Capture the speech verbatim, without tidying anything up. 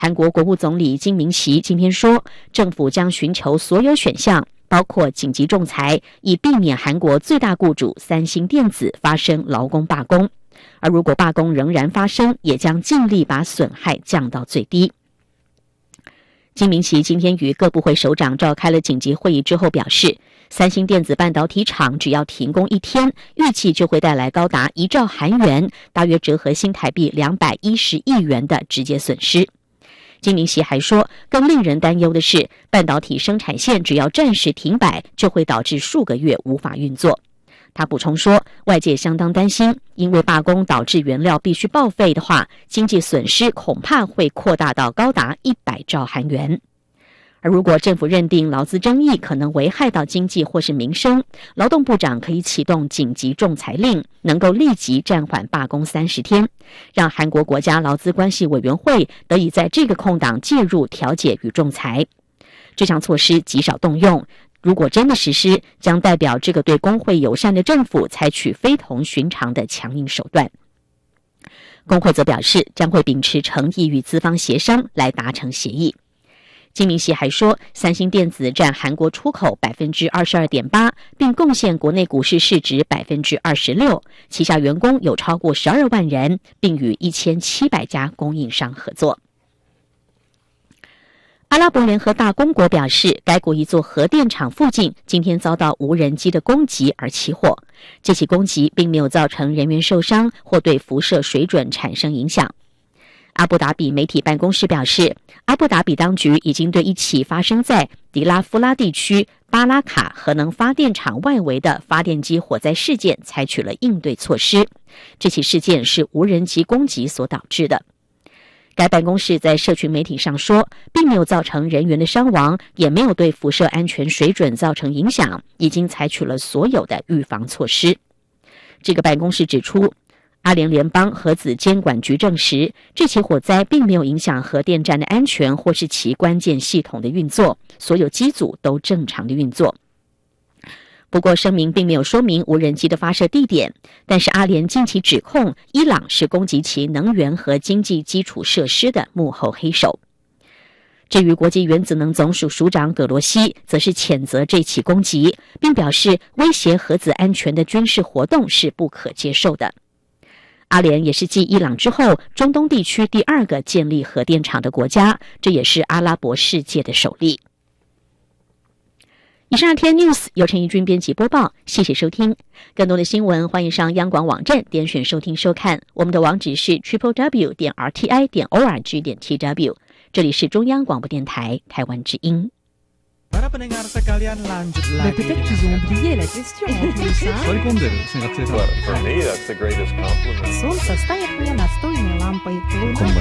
韩国国务总理金明熙今天说，政府将寻求所有选项，包括紧急仲裁，以避免韩国最大雇主三星电子发生劳工罢工。而如果罢工仍然发生，也将尽力把损害降到最低。金明熙今天与各部会首长召开了紧急会议之后表示，三星电子半导体厂只要停工一天，预计就会带来高达一兆韩元，大约折合新台币两百一十亿元的直接损失。金明熙还说，更令人担忧的是，半导体生产线只要暂时停摆，就会导致数个月无法运作。他补充说，外界相当担心，因为罢工导致原料必须报废的话，经济损失恐怕会扩大到高达一百兆韩元。而如果政府认定劳资争议可能危害到经济或是民生，劳动部长可以启动紧急仲裁令，能够立即暂缓罢工三十天，让韩国国家劳资关系委员会得以在这个空档介入调解与仲裁。这项措施极少动用，如果真的实施，将代表这个对工会友善的政府采取非同寻常的强硬手段。工会则表示，将会秉持诚意与资方协商来达成协议。金明熙还说，三星电子占韩国出口 百分之二十二点八， 并贡献国内股市市值 百分之二十六， 旗下员工有超过十二万人，并与一千七百家供应商合作。阿拉伯联合大公国表示，该国一座核电厂附近今天遭到无人机的攻击而起火，这起攻击并没有造成人员受伤或对辐射水准产生影响。阿布达比媒体办公室表示，阿布达比当局已经对一起发生在迪拉夫拉地区巴拉卡核能发电厂外围的发电机火灾事件采取了应对措施。这起事件是无人机攻击所导致的。该办公室在社群媒体上说，并没有造成人员的伤亡，也没有对辐射安全水准造成影响，已经采取了所有的预防措施。这个办公室指出，阿联联邦核子监管局证实，这起火灾并没有影响核电站的安全或是其关键系统的运作，所有机组都正常的运作。不过声明并没有说明无人机的发射地点，但是阿联近期指控伊朗是攻击其能源和经济基础设施的幕后黑手。至于国际原子能总署署长葛罗西则是谴责这起攻击，并表示威胁核子安全的军事活动是不可接受的。阿联也是继伊朗之后，中东地区第二个建立核电厂的国家，这也是阿拉伯世界的首例。以上 T N News 由陈怡君编辑播报，谢谢收听。更多的新闻欢迎上央广网站点选收听收看，我们的网址是 triple w 点 r t i 点 o r g 点 t w。这里是中央广播电台台湾之音。 Para pendengar sekalian, lanjut lagi. Peut-être qu'ils ont oublié la question en plus, hein? For me, that's the greatest compliment. Солнце стоит мне настольной лампой.